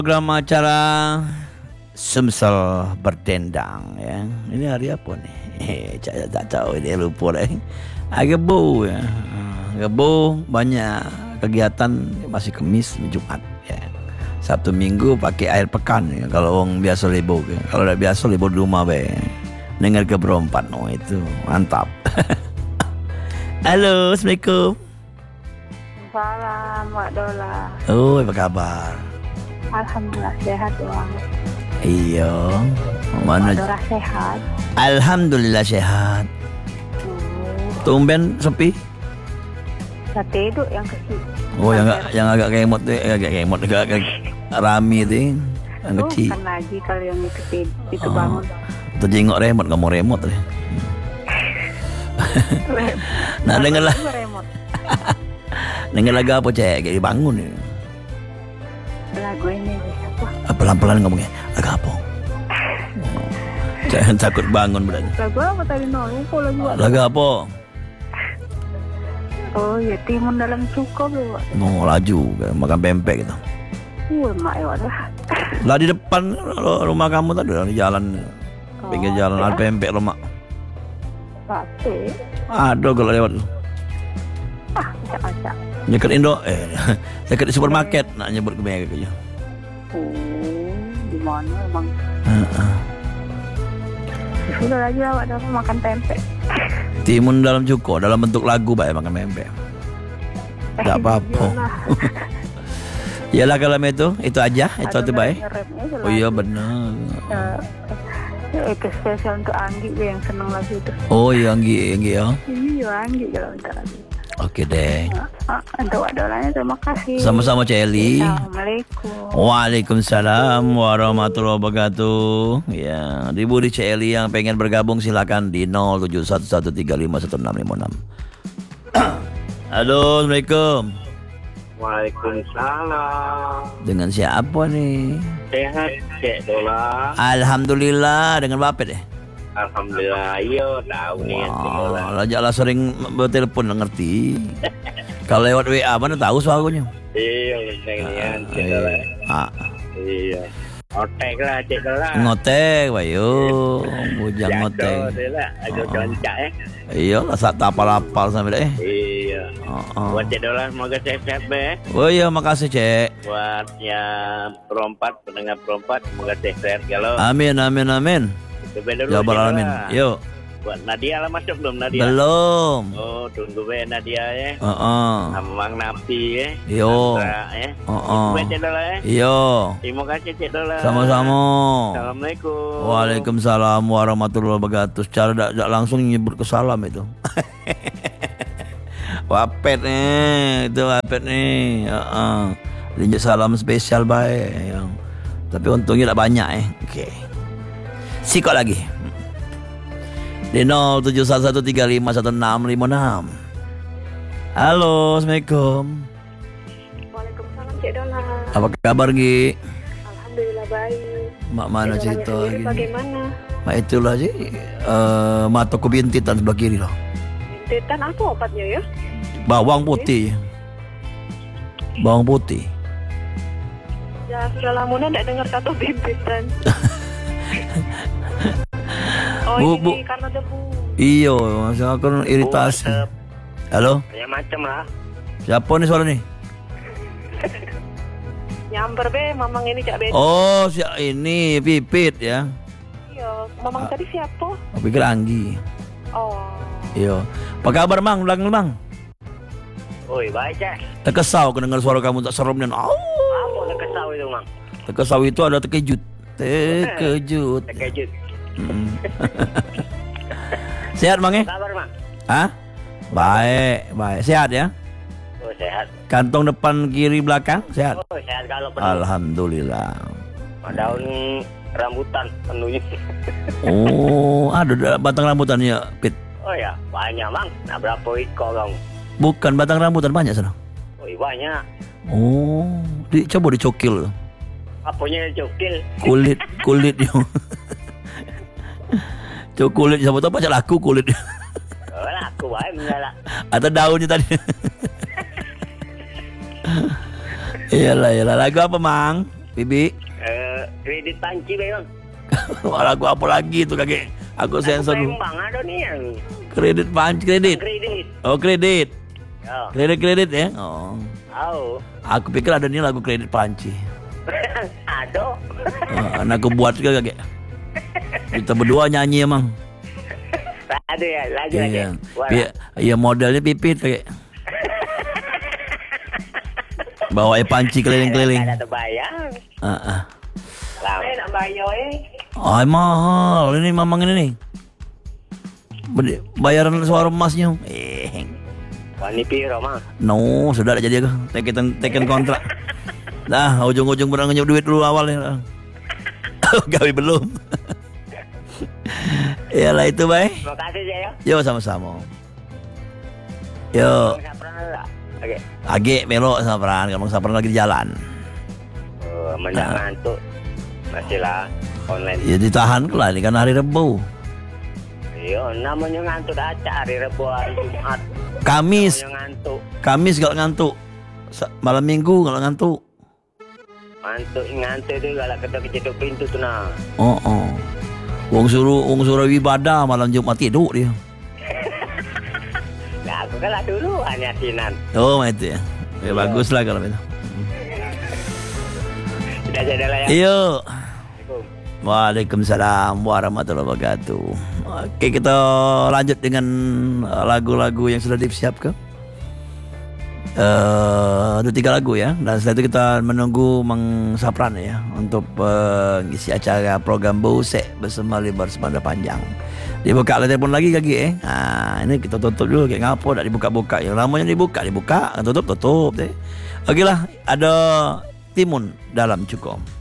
Program acara Sumsel Berdendang ya. Ini hari apa nih? Saya tak tahu, dia lupa lagi. Gebo ya. Gebo banyak kegiatan, masih Kamis, Jumat ya. Sabtu Minggu pakai air pekan ya. Kalau orang biasa libur ya. Kalau tidak biasa libur di rumah be. Dengar ke berempat itu mantap. Halo, Assalamualaikum. Salam, Wak Dola. Oh, apa kabar? Alhamdulillah sehat, Wak. Iya. Mana? Wak Dola sehat. Alhamdulillah sehat. Tumben sepi. Sate itu yang kecil. Oh, yang agak kemot tuh, agak rame tuh, yang kecil. Kan lagi kalau yang itu bangun. Tuh jengok remote, nggak mau remote deh. Nah, dengar lah. Dengar lagu apa cek? Kayak bangun ya. Lagu ini apa? Pelan-pelan ngomongnya. Lagu apa? Jangan takut bangun berarti. Lagu apa tadi lupa lagu apa? Lagu apa? Oh ya, Timun Dalam Cukup loh, Wak. Oh, laju makan pempek gitu. Mak ya, Wak. Lah di depan rumah kamu tadi di jalan, pinggir jalan ada pempek lemak. Sate. Ada kalau lewat. Acak-acak. Dekat Indo, dekat di supermarket nak nyebut ke mereka aja. Di mana emang? Sudah lagi Wak Dola makan pempek. Timun dalam cuko dalam bentuk lagu baik makan pempek. Tak apa-apa. Yalah kalau itu aja, itu baik. Oh iya benar. Itu spesial untuk Anggi yang seneng lagu itu. Oh iya Anggi ya. Iya Anggi kalau bentar lagi. Oke deh. Untuk Wak Dolanya terima kasih. Sama-sama Celi. Assalamualaikum. Waalaikumsalam warahmatullahi wabarakatuh. Ya, Ibu di Celi yang pengen bergabung silakan di 0711351656. Halo, Assalamualaikum. Waalaikumsalam. Dengan siapa nih? Sehat, Cek Dola. Alhamdulillah, dengan Bapak deh. Alhamdulillah, iyo tahu nih Cek Dola. Lajaklah sering bertelepon ngerti. Kalau lewat WA mana tahu suaranya. Iya, dengan Cek Dola. Iya. Otek lah Cek Dola. Ngotek, wayo. Bujang ngotek. Agak gancak Iya, lah sak tapal-apal sampai deh. Iya. Buat Cek Dola semoga sehat-sehat be. Oh iya, makasih Cek. Buat yang pendengar perompat semoga sehat kalau. Amin. Ya Rabbal alamin. Yuk. Buat Nadia lah masuk belum Nadia? Belum. Oh, tunggu be Nadia ya. Mang Napi ya. Yo. Tunggu be Cek Dola ya. Yo. Terima kasih Cek Dola. Sama-sama. Assalamualaikum. Waalaikumsalam warahmatullahi wabarakatuh. Secara tidak langsung nyebut ke salam itu. Wapet nih, itu wapet nih. Linjak salam spesial baik. Tapi untungnya tidak banyak Oke. Sikot lagi. Di 0711351656. Halo, Assalamualaikum. Waalaikumsalam Cek Dola. Apa kabar Gi? Alhamdulillah baik. Mak mana cerita lagi? Bagaimana? Mak itulah sih. Mata ku bintitan sebelah kiri loh. Bintitan apa obatnya ya? Bawang putih. Bawang putih. Ya sudah lama tidak dengar kata bintitan. Oh Bu. ini karena debu. Iya, masa aku iritasi. Halo? Ya macam lah. Siapa nih suara nih? Nyamper be, mamang ini Cak Ben. Oh, ini Pipit ya. Iya, mamang tadi siapa? Aku pikir Anggi. Oh. Iya. Apa kabar Mang? Ulang Mang. Oi, baik Cek. Terkesau kedengar suara kamu tak serem dan Apa kesau itu, Mang? terkesau itu ada terkejut. Terkejut. Sehat Mang ya? Kabar, Mang? Hah? Baik. Sehat ya? Oh, sehat. Kantong depan kiri belakang sehat? Oh, sehat kalau penuh. Alhamdulillah. Daun rambutan penuhnya. Oh, ada batang rambutannya, Pit. Oh ya, banyak, Mang. Nah, berapa ekor, Bang? Bukan batang rambutan banyak sana. Oh, banyak. Oh, coba dicokil. Apanya cokil? Kulit yo. Cok kulit siapa tahu baca laku kulit. Oh, laku baik mengalah. Atau daunnya tadi. Iyalah, lagu apa Mang? Bibi. Kredit panci bang. Lagu apa lagi tuh kakek? Aku sensor dulu. Bang ada nih yang Kredit panci, kredit. kredit. Oh, kredit. Ya. Kredit ya. Oh. Oh. Aku pikir ada nih lagu kredit panci. Ada. Anak aku buat juga kakek. Kita berdua nyanyi emang. Ada ya, lagi Iya. lagi. Iya modelnya pipit kakek. Bawa panci keliling-keliling. Ada terbayang. Lama nak bayar Ay mahal ini mamang ini nih. Bayaran suara emasnya. Wani piro mah? No, sudah ada jadi aku. Teken kontrak. Nah, ujung-ujung berang nyup duit dulu awalnya. Gawe belum. Iyalah itu baik. Terima kasih ya. Yo sama-sama. Yo. Oke. Age belok sama peran, kalau sama lagi di jalan. Mendak ngantuk. Masih lah online. Ya ditahan lah, ini kan hari Rebo. Iya, namanya ngantuk aja hari Rebo hari Jumat. Kamis. Namanya ngantuk. Kamis kalau ngantuk. Malam Minggu kalau ngantuk. Ngantuk itu kalau ketuk pintu tuh nah. Oh. Wong suruh ibadah malam Jumat tidur dia. Nah, aku kalah dulu hanya sinan. Oh, itu ya. Ya bagus lah kalau itu. Sudah jadi lah ya. Iyo. Assalamualaikum. Waalaikumsalam warahmatullahi wabarakatuh. Oke, kita lanjut dengan lagu-lagu yang sudah disiapkan. Ada 3 lagu ya. Dan setelah itu kita menunggu Mang Sapran ya untuk mengisi acara program Bosek bersama Lebar Semanda Panjang. Dibuka telepon lagi kaki Nah, ini kita tutup dulu kayak ngapo dak dibuka-buka. Yang lamanya dibuka, tutup deh. Oke lah, ada Timun dalam Cukom.